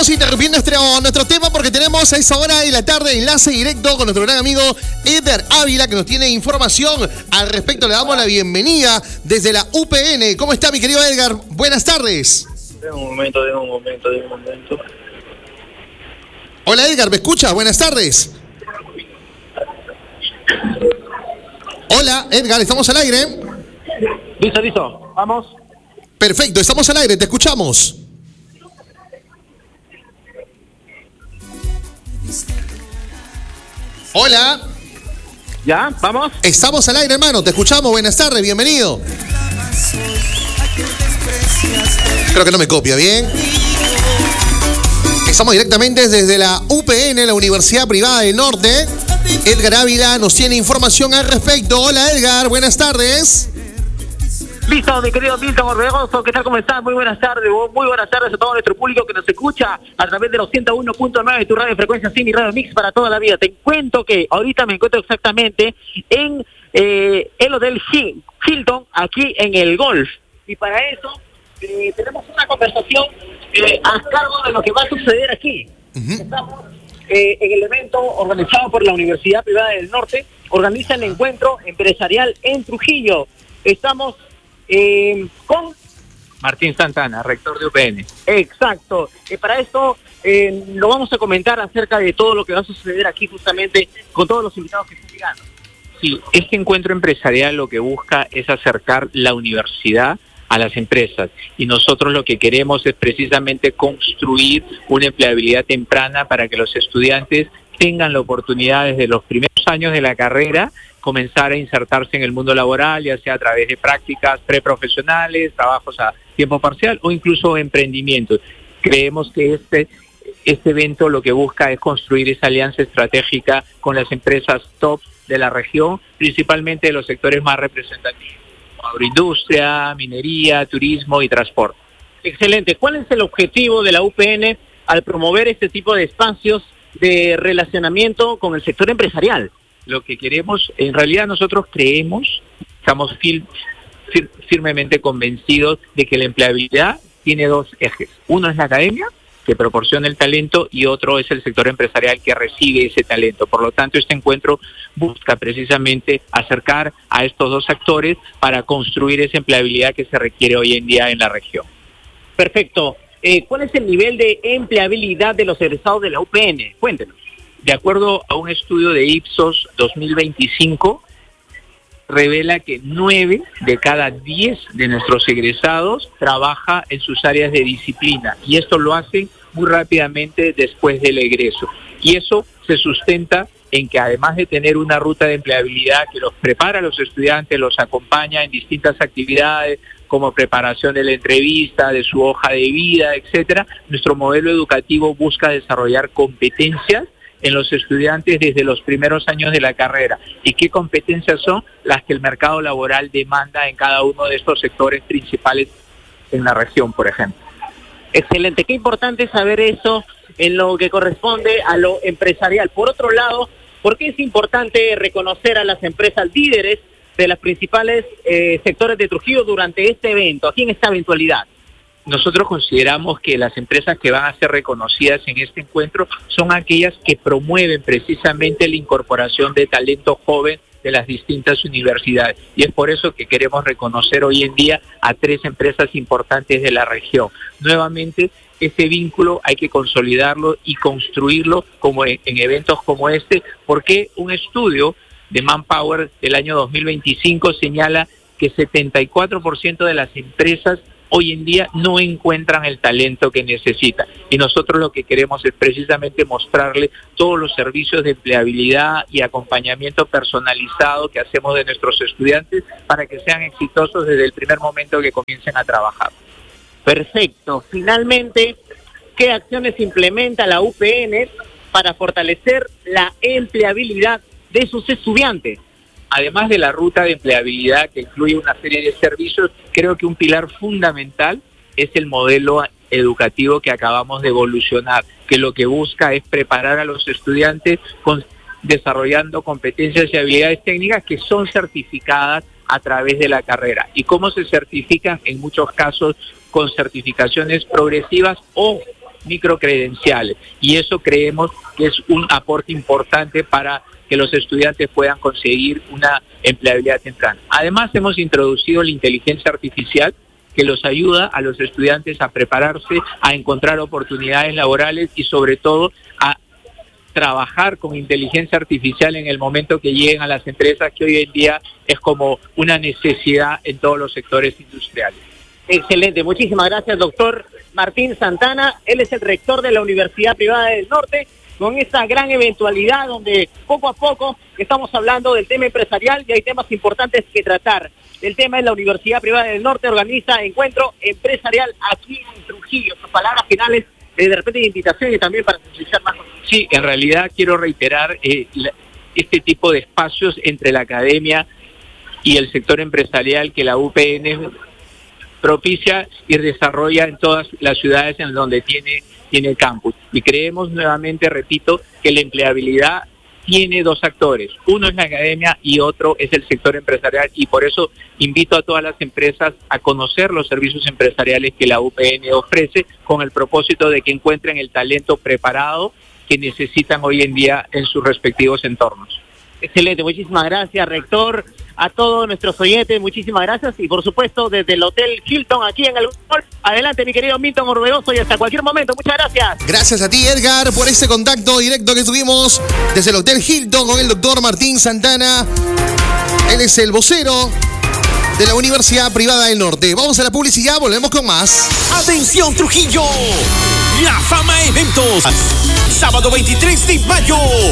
estamos interrumpiendo nuestro tema porque tenemos a esa hora de la tarde enlace directo con nuestro gran amigo Edgar Ávila, que nos tiene información al respecto. Le damos la bienvenida desde la UPN. ¿Cómo está, mi querido Edgar? Buenas tardes. Denme un momento. Hola, Edgar, ¿me escuchas? Buenas tardes. Hola, Edgar, ¿estamos al aire? Listo, vamos. Perfecto, estamos al aire, te escuchamos. Hola. ¿Ya? ¿Vamos? Estamos al aire, hermano, te escuchamos, buenas tardes, bienvenido. Creo que no me copia, ¿bien? Estamos directamente desde la UPN, la Universidad Privada del Norte. Edgar Ávila nos tiene información al respecto. Hola, Edgar, buenas tardes. Listo, mi querido Milton Orbegoso, ¿qué tal? ¿Cómo estás? Muy buenas tardes a todo nuestro público que nos escucha a través de los 101.9 de tu radio frecuencia Sin y Radio Mix para toda la vida. Te cuento que ahorita me encuentro exactamente en el Hotel Hilton, aquí en el Golf. Y para eso tenemos una conversación a cargo de lo que va a suceder aquí. Estamos en el evento organizado por la Universidad Privada del Norte. Organiza el encuentro empresarial en Trujillo. Estamos con Martín Santana, rector de UPN. Exacto. Para esto lo vamos a comentar acerca de todo lo que va a suceder aquí justamente con todos los invitados que están llegando. Sí, este encuentro empresarial lo que busca es acercar la universidad a las empresas, y nosotros lo que queremos es precisamente construir una empleabilidad temprana para que los estudiantes tengan la oportunidad desde los primeros años de la carrera comenzar a insertarse en el mundo laboral, ya sea a través de prácticas preprofesionales, trabajos a tiempo parcial o incluso emprendimientos. Creemos que este evento lo que busca es construir esa alianza estratégica con las empresas top de la región, principalmente de los sectores más representativos, agroindustria, minería, turismo y transporte. Excelente. ¿Cuál es el objetivo de la UPN al promover este tipo de espacios de relacionamiento con el sector empresarial? Lo que queremos, en realidad nosotros creemos, estamos firmemente convencidos de que la empleabilidad tiene dos ejes. Uno es la academia, que proporciona el talento, y otro es el sector empresarial que recibe ese talento. Por lo tanto, este encuentro busca precisamente acercar a estos dos actores para construir esa empleabilidad que se requiere hoy en día en la región. Perfecto. ¿Cuál es el nivel de empleabilidad de los egresados de la UPN? Cuéntenos. De acuerdo a un estudio de Ipsos 2025, revela que 9 de cada 10 de nuestros egresados trabaja en sus áreas de disciplina, y esto lo hacen muy rápidamente después del egreso. Y eso se sustenta en que, además de tener una ruta de empleabilidad que los prepara a los estudiantes, los acompaña en distintas actividades como preparación de la entrevista, de su hoja de vida, etcétera, nuestro modelo educativo busca desarrollar competencias en los estudiantes desde los primeros años de la carrera. ¿Y qué competencias son? Las que el mercado laboral demanda en cada uno de estos sectores principales en la región, por ejemplo. Excelente, qué importante saber eso en lo que corresponde a lo empresarial. Por otro lado, ¿por qué es importante reconocer a las empresas líderes de los principales sectores de Trujillo durante este evento, aquí en esta eventualidad? Nosotros consideramos que las empresas que van a ser reconocidas en este encuentro son aquellas que promueven precisamente la incorporación de talento joven de las distintas universidades. Y es por eso que queremos reconocer hoy en día a 3 empresas importantes de la región. Nuevamente, ese vínculo hay que consolidarlo y construirlo como en eventos como este, porque un estudio de Manpower del año 2025 señala que 74% de las empresas hoy en día no encuentran el talento que necesitan. Y nosotros lo que queremos es precisamente mostrarle todos los servicios de empleabilidad y acompañamiento personalizado que hacemos de nuestros estudiantes para que sean exitosos desde el primer momento que comiencen a trabajar. Perfecto. Finalmente, ¿qué acciones implementa la UPN para fortalecer la empleabilidad de sus estudiantes? Además de la ruta de empleabilidad que incluye una serie de servicios, creo que un pilar fundamental es el modelo educativo que acabamos de evolucionar, que lo que busca es preparar a los estudiantes desarrollando competencias y habilidades técnicas que son certificadas a través de la carrera. ¿Y cómo se certifican? En muchos casos con certificaciones progresivas o microcredenciales, y eso creemos que es un aporte importante para que los estudiantes puedan conseguir una empleabilidad temprana. Además, hemos introducido la inteligencia artificial que los ayuda a los estudiantes a prepararse, a encontrar oportunidades laborales y sobre todo a trabajar con inteligencia artificial en el momento que lleguen a las empresas, que hoy en día es como una necesidad en todos los sectores industriales. Excelente, muchísimas gracias, doctor Martín Santana. Él es el rector de la Universidad Privada del Norte, con esta gran eventualidad donde poco a poco estamos hablando del tema empresarial y hay temas importantes que tratar. El tema es la Universidad Privada del Norte organiza encuentro empresarial aquí en Trujillo. Sus palabras finales, de repente de invitación y también para profundizar más. Sí, en realidad quiero reiterar este tipo de espacios entre la academia y el sector empresarial que la UPN propicia y desarrolla en todas las ciudades en donde tiene campus. Y creemos nuevamente, repito, que la empleabilidad tiene dos actores. Uno es la academia y otro es el sector empresarial, y por eso invito a todas las empresas a conocer los servicios empresariales que la UPN ofrece, con el propósito de que encuentren el talento preparado que necesitan hoy en día en sus respectivos entornos. Excelente, muchísimas gracias, rector. A todos nuestros oyentes, muchísimas gracias. Y por supuesto, desde el Hotel Hilton, aquí en el Golf. Adelante, mi querido Milton Orbegoso, y hasta cualquier momento. Muchas gracias. Gracias a ti, Edgar, por este contacto directo que tuvimos desde el Hotel Hilton con el doctor Martín Santana. Él es el vocero de la Universidad Privada del Norte. Vamos a la publicidad, volvemos con más. ¡Atención, Trujillo! La Fama Eventos. Sábado 23 de mayo.